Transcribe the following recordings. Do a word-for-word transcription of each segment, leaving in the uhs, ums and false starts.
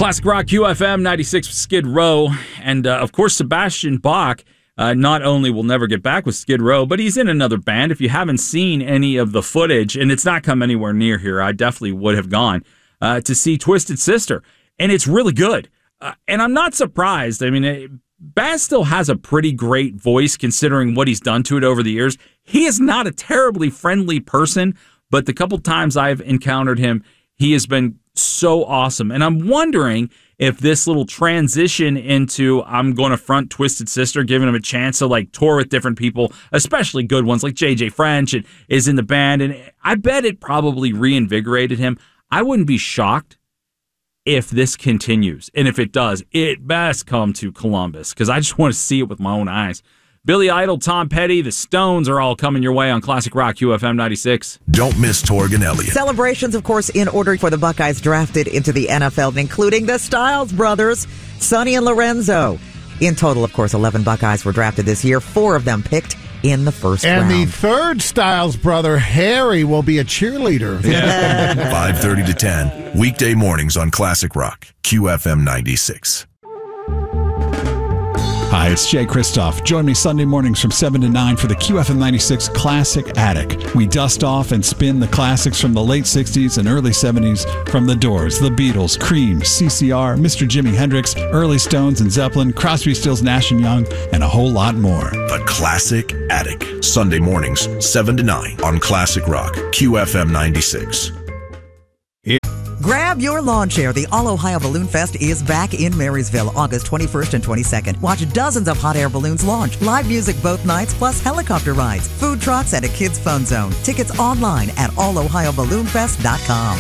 Classic Rock Q F M ninety-six Skid Row. And, uh, of course, Sebastian Bach uh, not only will never get back with Skid Row, but he's in another band. If you haven't seen any of the footage, and it's not come anywhere near here, I definitely would have gone uh, to see Twisted Sister. And it's really good. Uh, and I'm not surprised. I mean, it, Baz still has a pretty great voice considering what he's done to it over the years. He is not a terribly friendly person, but the couple times I've encountered him, he has been so awesome. And I'm wondering if this little transition into I'm going to front Twisted Sister, giving him a chance to like tour with different people, especially good ones like J J French, and is in the band. And I bet it probably reinvigorated him. I wouldn't be shocked if this continues. And if it does, it best come to Columbus because I just want to see it with my own eyes. Billy Idol, Tom Petty, the Stones are all coming your way on Classic Rock Q F M ninety-six. Don't miss Torgan Elliott. Celebrations, of course, in order for the Buckeyes drafted into the N F L, including the Styles brothers, Sonny and Lorenzo. In total, of course, eleven Buckeyes were drafted this year, four of them picked in the first and round. And the third Styles brother, Harry, will be a cheerleader. five thirty to ten, weekday mornings on Classic Rock, Q F M ninety-six. Hi, it's Jay Kristoff. Join me Sunday mornings from seven to nine for the Q F M ninety-six Classic Attic. We dust off and spin the classics from the late sixties and early seventies from The Doors, The Beatles, Cream, C C R, Mister Jimi Hendrix, early Stones and Zeppelin, Crosby, Stills, Nash and Young, and a whole lot more. The Classic Attic. Sunday mornings, seven to nine on Classic Rock, Q F M ninety-six. Grab your lawn chair. The All Ohio Balloon Fest is back in Marysville, August twenty-first and twenty-second. Watch dozens of hot air balloons launch, live music both nights, plus helicopter rides, food trucks, and a kids' fun zone. Tickets online at all ohio balloon fest dot com.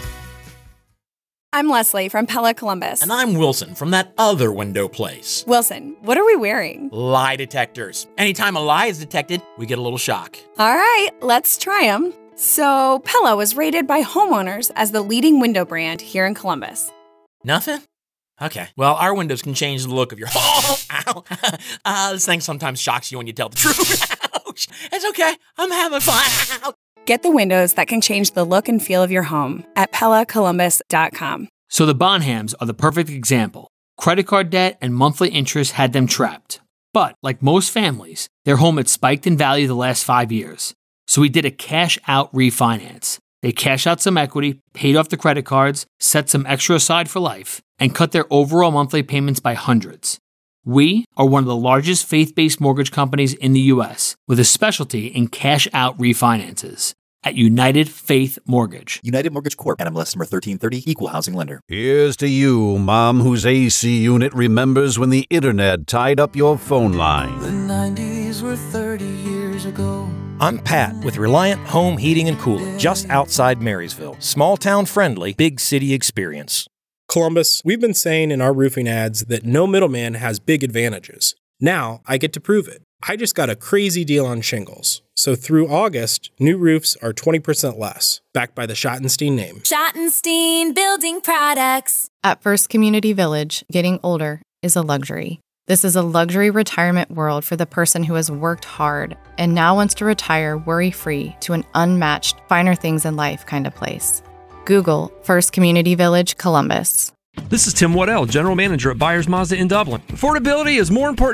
I'm Leslie from Pella Columbus. And I'm Wilson from that other window place. Wilson, what are we wearing? Lie detectors. Anytime a lie is detected, we get a little shock. All right, let's try them. So, Pella was rated by homeowners as the leading window brand here in Columbus. Nothing? Okay. Well, our windows can change the look of your home. Ow. Uh, this thing sometimes shocks you when you tell the truth. Ouch. It's okay. I'm having fun. Get the windows that can change the look and feel of your home at pella columbus dot com. So the Bonhams are the perfect example. Credit card debt and monthly interest had them trapped. But, like most families, their home had spiked in value the last five years. So we did a cash-out refinance. They cashed out some equity, paid off the credit cards, set some extra aside for life, and cut their overall monthly payments by hundreds. We are one of the largest faith-based mortgage companies in the U S with a specialty in cash-out refinances at United Faith Mortgage. United Mortgage Corp. N M L S number thirteen thirty, Equal Housing Lender. Here's to you, Mom, whose A C unit remembers when the internet tied up your phone line. The nineties were thirty years ago. I'm Pat with Reliant Home Heating and Cooling, just outside Marysville. Small town friendly, big city experience. Columbus, we've been saying in our roofing ads that no middleman has big advantages. Now I get to prove it. I just got a crazy deal on shingles. So through August, new roofs are twenty percent less, backed by the Schottenstein name. Schottenstein Building Products. At First Community Village, getting older is a luxury. This is a luxury retirement world for the person who has worked hard and now wants to retire worry-free to an unmatched, finer things in life kind of place. Google First Community Village, Columbus. This is Tim Waddell, General Manager at Byers Mazda in Dublin. Affordability is more important